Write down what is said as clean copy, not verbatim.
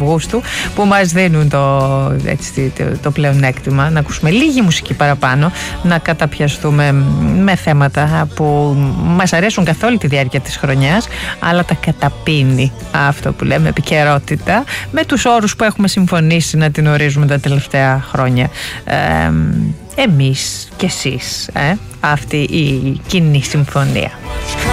Αυγούστου, που μας δίνουν το πλεονέκτημα να ακούσουμε λίγη μουσική παραπάνω, να καταπιαστούμε με θέματα που μας αρέσουν καθ' όλη τη διάρκεια της χρονιάς, αλλά τα καταπίνει αυτό που λέμε επικαιρότητα, με τους όρους που έχουμε συμφωνήσει να την ορίζουμε τα τελευταία χρόνια. Εμείς και εσείς, αυτή η κοινή συμφωνία.